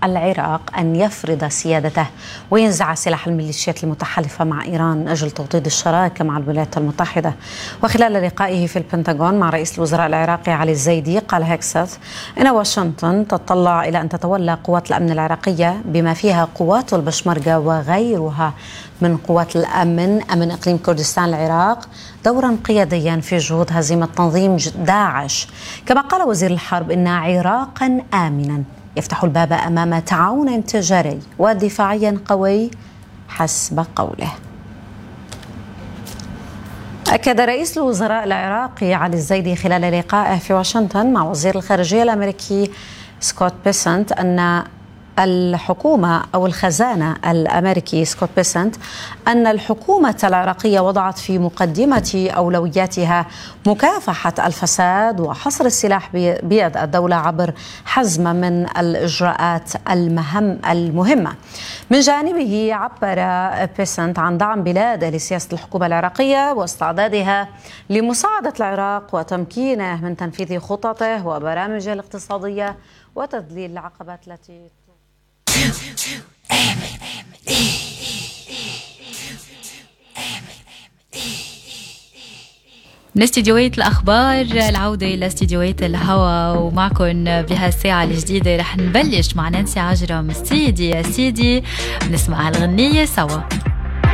العراق أن يفرض سيادته وينزع سلاح الميليشيات المتحالفة مع إيران من أجل توطيد الشراكة مع الولايات المتحدة. وخلال لقائه في البنتاغون مع رئيس الوزراء العراقي علي الزيدي، قال هيكسث إن واشنطن تتطلع إلى أن تتولى قوات الأمن العراقية بما فيها قوات البشمركة وغيرها من قوات الأمن أمن إقليم كردستان العراق دورا قياديا في جهود هزيمة تنظيم داعش. كما قال وزير الحرب إن عراقا آمنا يفتح الباب أمام تعاون تجاري ودفاعي قوي حسب قوله. أكد رئيس الوزراء العراقي علي الزيدي خلال لقائه في واشنطن مع وزير الخارجية الأمريكي سكوت بيسنت أن الحكومة أو الخزانة الأمريكي سكوت بيسنت أن الحكومة العراقية وضعت في مقدمة أولوياتها مكافحة الفساد وحصر السلاح بيد الدولة عبر حزمة من الإجراءات المهمة. من جانبه عبر بيسنت عن دعم بلاده لسياسة الحكومة العراقية واستعدادها لمساعدة العراق وتمكينه من تنفيذ خططه وبرامجه الاقتصادية وتذليل العقبات التي من استديوهات الأخبار العودة إلى استديوهات الهوا، ومعكم بهالساعة الجديدة رح نبلش مع نانسي عجرم. سيدي يا سيدي، نسمع هالغنية سوا.